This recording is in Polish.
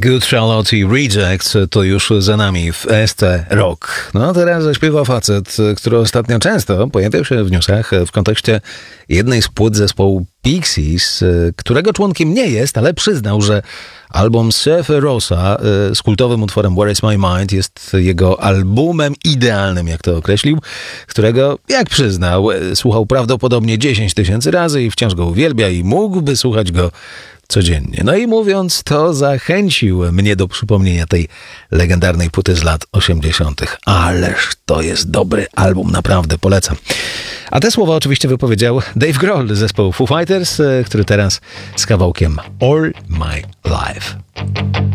Good Charlotte i Rejects to już za nami w ST Rock. No teraz zaśpiewa facet, który ostatnio często pojawiał się w newsach w kontekście jednej z płyt zespołu Pixies, którego członkiem nie jest, ale przyznał, że album Surfer Rosa z kultowym utworem Where is my mind jest jego albumem idealnym, jak to określił, którego, jak przyznał, słuchał prawdopodobnie 10 000 razy i wciąż go uwielbia i mógłby słuchać go codziennie. No i mówiąc to, zachęcił mnie do przypomnienia tej legendarnej płyty z lat 80. Ależ to jest dobry album, naprawdę polecam. A te słowa oczywiście wypowiedział Dave Grohl z zespołu Foo Fighters, który teraz z kawałkiem All My Life.